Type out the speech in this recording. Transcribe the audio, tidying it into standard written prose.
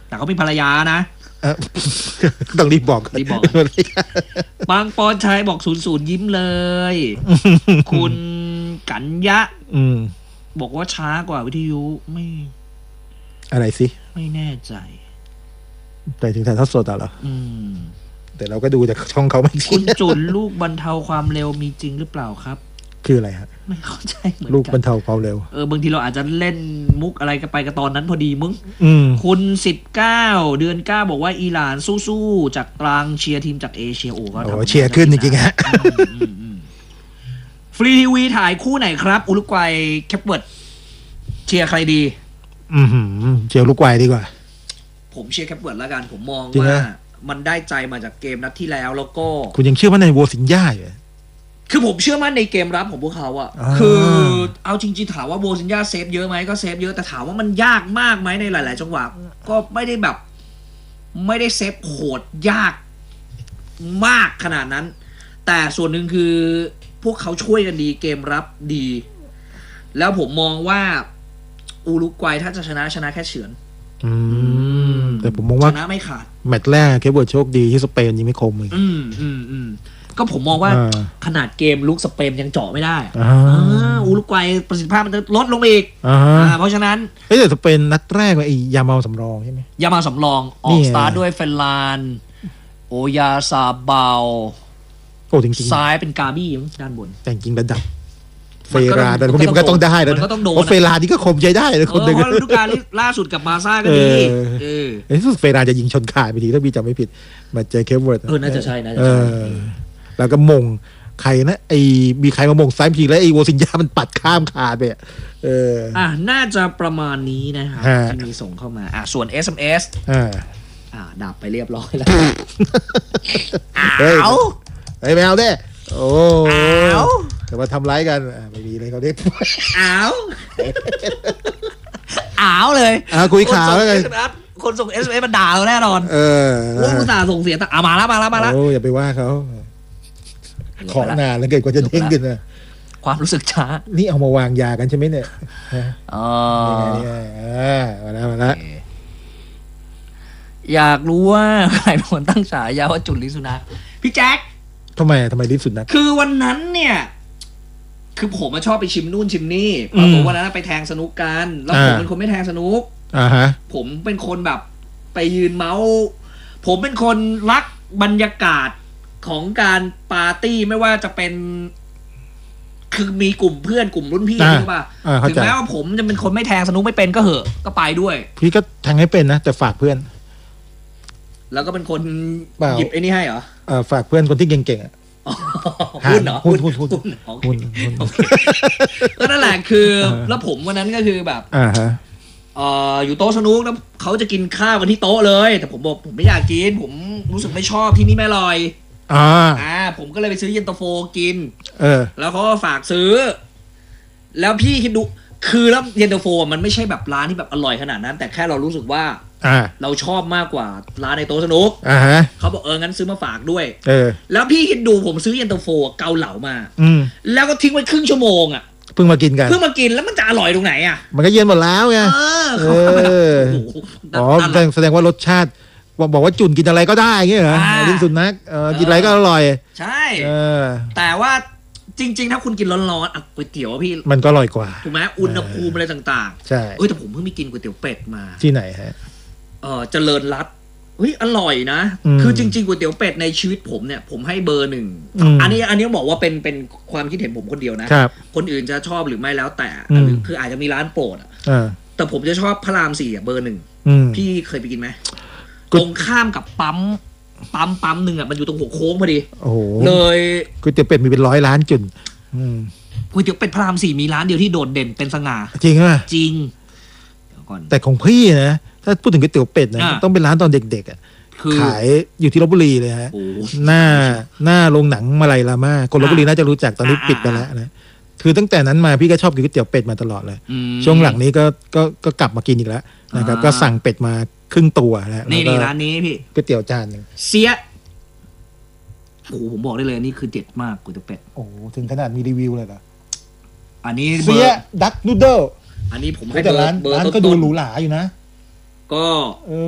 แต่เขาเป็นภรรยานะต้องรีบบอกบางปอนชัยบอก00ยิ้มเลยคุณกัญญะบอกว่าช้ากว่าวิทยุไม่อะไรสิไม่แน่ใจแต่ถึงถ่ายทอดสดเหรอแต่เราก็ดูจากช่องเขาไม่คุณจุนลูกบรรเทาความเร็วมีจริงหรือเปล่าครับคืออะไรฮะไม่เข้าใจเหมือนกันลูกบรรเทาความเร็วบางทีเราอาจจะเล่นมุกอะไรกันไปกับตอนนั้นพอดีมึงคุณ19เดือน9บอกว่าอิหร่านสู้ๆจากกลางเชียร์ทีมจากเอเชียก็ทำเชียร์ขึ้นจริงๆฮะฟรีทีวีถ่ายคู่ไหนครับอุรุกวัยแคปเวิร์ดเชียร์ใครดีเชียร์อุรุกวัยดีกว่าผมเชียร์แคปเวิร์ดแล้วกันผมมองว่ามันได้ใจมาจากเกมนัดที่แล้วก็คุณยังเชื่อว่าในโวซินญ่าอยู่คือผมเชื่อมั่นในเกมรับของพวกเขาอะคือเอาจริงๆถามว่าโวซินญ่าเซฟเยอะไหมก็เซฟเยอะแต่ถามว่ามันยากมากไหมในหลายๆจังหวะก็ไม่ได้แบบไม่ได้เซฟโหดยากมากขนาดนั้นแต่ส่วนหนึ่งคือพวกเขาช่วยกันดีเกมรับดีแล้วผมมองว่าอุรุกวัยถ้าจะชนะแค่เฉือนแต่ผมมองว่าชนะไม่ขาดแมตช์แรกเคเบิร์ดโชคดีที่สเปนยิงไม่คมเลยก็ผมมองว่าขนาดเกมลุกสเปนยังเจาะไม่ได้อุรุกวัยประสิทธิภาพมันจะลดลงอีกเพราะฉะนั้นแต่สเปนนัดแรกไอ้ยามาสำรองใช่ไหมยามาสำรองออกสตาร์ทด้วยเฟลานโอยาซาเบาจริงๆซ้ายเป็นกาบี้ด้านบนแต่จริงระดับเฟราแต่คนนี้มันก็ต้องได้แล้วนะเพราะเฟรานี่ก็คมใจได้เลยคนหนึ่งเพราะฤดูกาลล่าสุดกับมาซ่าก็ดีในที่สุดเฟราจะยิงชนคานไปทีถ้าพี่จำไม่ผิดมาเจอเคปเวิร์ดน่าจะใช่นะแล้วก็มงใครนะมีใครมามงซ้ายทีแล้วไอ้โวซินญ่ามันปัดข้ามคานไปน่าจะประมาณนี้นะครับที่มีส่งเข้ามาส่วน SMS ดับไปเรียบร้อยแล้วไม่เอาเด้โอ้แต่มาทำร้ายกันไม่มีเลยเขาเรียกเลยคุยข่าวแล้วไงคนส่ง SMS มันด่าเราแน่นอนว่าอุตส่าห์ส่งเสียแต่มาแล้วโอ้อย่าไปว่าเขาขอนานแล้วเกิดกว่าจะเด้งขึ้นนะความรู้สึกช้านี่เอามาวางยากันใช่ไหมเนี่ยมาแล้วอยากรู้ว่าใครเป็นคนตั้งฉายาว่าจุลลิสุนัขพี่แจ็คทำไมลิ้นสุดนะคือวันนั้นเนี่ยคือผมชอบไปชิมนู่นชิมนี่ปรากฏวันนั้นไปแทงสนุกกันแล้วผมเป็นคนไม่แทงสนุกผมเป็นคนแบบไปยืนเมาส์ผมเป็นคนรักบรรยากาศของการปาร์ตี้ไม่ว่าจะเป็นคือมีกลุ่มเพื่อนกลุ่มรุ่นพี่ใช่ป่ะถึงแม้ว่าผมจะเป็นคนไม่แทงสนุกไม่เป็นก็เหอะก็ไปด้วยพี่ก็แทงให้เป็นนะแต่ฝากเพื่อนแล้วก็เป็นคนหยิบไอ้นี่ให้เหรอฝากเพื่อนคนที่เก่งๆหุ้นเหรอหุ้นก็นั่นแหละคือแล้วผมวันนั้นก็คือแบบอยู่โต๊ะสนุกแล้วเขาจะกินข้าวกันที่โต๊ะเลยแต่ผมบอกผมไม่อยากกินผมรู้สึกไม่ชอบที่นี่ไม่อร่อยผมก็เลยไปซื้อเย็นตาโฟกินแล้วเขาก็ฝากซื้อแล้วพี่คิดดูคือแล้วเย็นตาโฟมันไม่ใช่แบบร้านที่แบบอร่อยขนาดนั้นแต่แค่เรารู้สึกว่าเราชอบมากกว่าร้านในโต๊ะสนุกเขาบอกงั้นซื้อมาฝากด้วยแล้วพี่คิดดูผมซื้อเย็นตาโฟเกาเหลามาแล้วก็ทิ้งไว้ครึ่งชั่วโมงเพิ่งมากินกันแล้วมันจะอร่อยตรงไหนมันก็เย็นหมดแล้วไงแสดงว่ารสชาติบอกว่าจุ่นกินอะไรก็ได้เงี้ยเหรอลิ้นสุนัขกินอะไรก็อร่อยใช่แต่ว่าจริงๆถ้าคุณกินร้อนๆก๋วยเตี๋ยวพี่มันก็อร่อยกว่าถูกไหมอุณหภูมิอะไรต่างๆใช่แต่ผมเพิ่งไปกินก๋วยเตี๋ยวเป็ดมาที่ไหนฮะเจริญรัตน์อร่อยนะคือจริงๆก๋วยเตี๋ยวเป็ดในชีวิตผมเนี่ยผมให้เบอร์ 1อันนี้บอกว่าเป็นความคิดเห็นผมคนเดียวนะคนอื่นจะชอบหรือไม่แล้วแต่คืออาจจะมีร้านโปรดแต่ผมจะชอบพระราม 4เบอร์ 1พี่เคยไปกินไหมตรงข้ามกับปั๊มหนึ่งมันอยู่ตรงหัวโค้งพอดีเลยก๋วยเตี๋ยวเป็ดมีเป็น100 ล้านจุดก๋วยเตี๋ยวเป็ดพระราม 4มีร้านเดียวที่โดดเด่นเป็นสง่าจริงป่ะจริงแต่ของพี่นะถ้าพูดถึงก๋วยเตี๋ยวเป็ดนะต้องเป็นร้านตอนเด็กๆขายอยู่ที่ลพบุรีเลยฮะหน้าโรงหนังมาลัยรามาคนลพบุรีน่าจะรู้จักตอนนี้ปิดไปแล้วนะคือตั้งแต่นั้นมาพี่ก็ชอบกินก๋วยเตี๋ยวเป็ดมาตลอดเลยช่วงหลังนี้ก็กลับมากินอีกแล้วนะครับก็สั่งเป็ดมาครึ่งตัวแล้วนี่ร้านนี้พี่ก๋วยเตี๋ยวจานนึงเสียผมบอกได้เลยนี่คือเด็ดมากก๋วยเตี๋ยวเป็ดถึงขนาดมีรีวิวเลยเหรออันนี้เสียดักนูเดิลอันนี้ผมให้ร้านก็ดูหรูหราอยู่นะก็